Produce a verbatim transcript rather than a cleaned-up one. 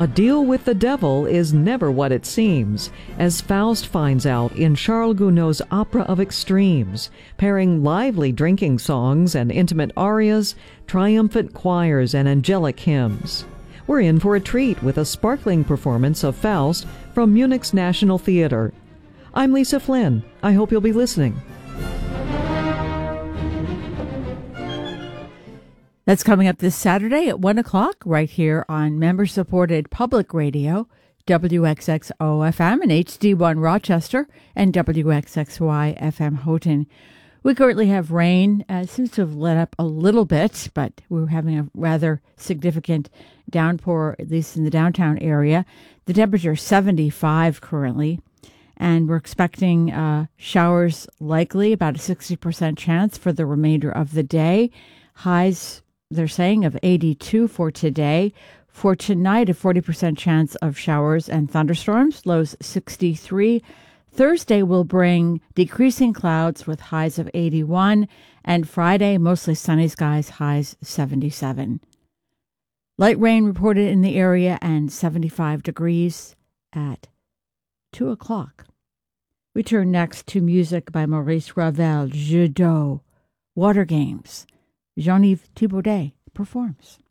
A deal with the devil is never what it seems, as Faust finds out in Charles Gounod's Opera of Extremes, pairing lively drinking songs and intimate arias, triumphant choirs, and angelic hymns. We're in for a treat with a sparkling performance of Faust from Munich's National Theater. I'm Lisa Flynn. I hope you'll be listening. That's coming up this Saturday at one o'clock right here on member-supported public radio, W X X O F M and H D one Rochester and W X X Y F M Houghton. We currently have rain. Uh, it seems to have let up a little bit, but we're having a rather significant downpour, at least in the downtown area. The temperature is seventy-five currently, and we're expecting uh, showers likely, about a sixty percent chance for the remainder of the day. Highs, they're saying, of eighty-two for today. For tonight, a forty percent chance of showers and thunderstorms, lows sixty-three. Thursday will bring decreasing clouds with highs of eighty-one, and Friday, mostly sunny skies, highs seventy-seven. Light rain reported in the area and seventy-five degrees at two o'clock. We turn next to music by Maurice Ravel, Jeux d'eau, Water Games. Jean-Yves Thibaudet performs.